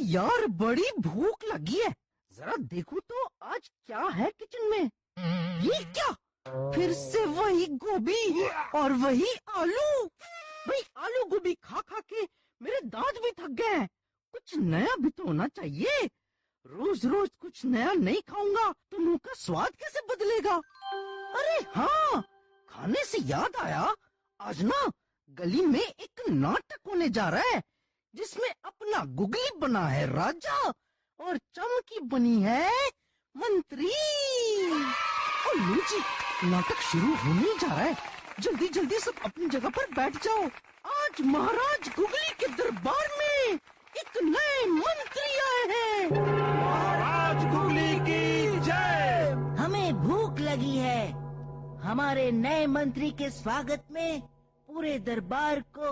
यार बड़ी भूख लगी है, जरा देखूं तो आज क्या है किचन में। ये क्या, फिर से वही गोभी और वही आलू। भाई आलू गोभी खा खा के मेरे दांत भी थक गए हैं। कुछ नया भी तो होना चाहिए। रोज रोज कुछ नया नहीं खाऊंगा तो मुंह का स्वाद कैसे बदलेगा। अरे हाँ, खाने से याद आया, आज ना गली में एक नाटक होने जा रहा है जिसमें अपना गुगली बना है राजा और चमकी बनी है मंत्री। और लो जी, नाटक शुरू होने ही जा रहा है। जल्दी जल्दी सब अपनी जगह पर बैठ जाओ। आज महाराज गुगली के दरबार में एक नए मंत्री आए हैं। महाराज गुगली की जय। हमें भूख लगी है। हमारे नए मंत्री के स्वागत में पूरे दरबार को